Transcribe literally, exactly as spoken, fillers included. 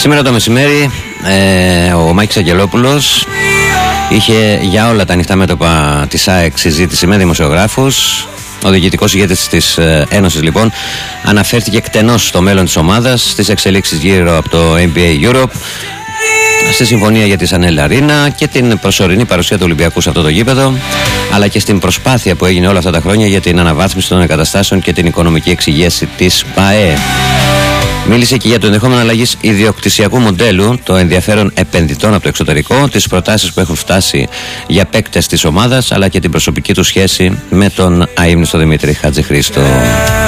Σήμερα το μεσημέρι ε, ο Μάκης Αγγελόπουλος είχε για όλα τα ανοιχτά μέτωπα της ΑΕΚ συζήτηση με δημοσιογράφους. Ο διοικητικός ηγέτης της Ένωσης λοιπόν αναφέρθηκε εκτενώς στο μέλλον της ομάδας, στις εξελίξεις γύρω από το N B A Europe, στη συμφωνία για τη Σανέλ Αρίνα και την προσωρινή παρουσία του Ολυμπιακού σε αυτό το γήπεδο, αλλά και στην προσπάθεια που έγινε όλα αυτά τα χρόνια για την αναβάθμιση των εγκαταστάσεων και την οικονομική εξυγίαση της ΠΑΕ. Μίλησε και για το ενδεχόμενο αλλαγής ιδιοκτησιακού μοντέλου, το ενδιαφέρον επενδυτών από το εξωτερικό, τις προτάσεις που έχουν φτάσει για παίκτες της ομάδας, αλλά και την προσωπική του σχέση με τον αείμνηστο Δημήτρη Χατζηχρήστο.